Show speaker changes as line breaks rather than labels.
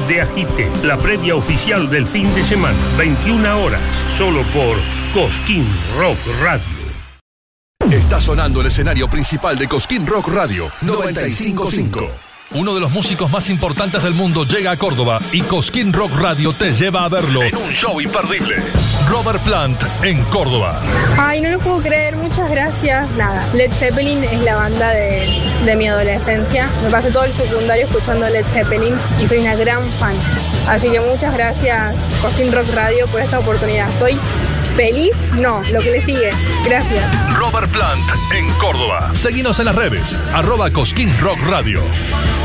de Agite, la previa oficial del fin de semana, 21 horas, solo por Cosquín Rock Radio.
Está sonando el escenario principal de Cosquín Rock Radio 95.5.
Uno de los músicos más importantes del mundo llega a Córdoba y Cosquín Rock Radio te lleva a verlo
En un show imperdible.
Robert Plant en Córdoba.
Ay, no lo puedo creer, muchas gracias. Nada, Led Zeppelin es la banda de mi adolescencia. Me pasé todo el secundario escuchando Led Zeppelin y soy una gran fan. Así que muchas gracias, Cosquín Rock Radio, por esta oportunidad. Estoy feliz, no, lo que le sigue. Gracias.
Robert Plant en Córdoba. Seguinos en las redes, @Cosquín Rock Radio.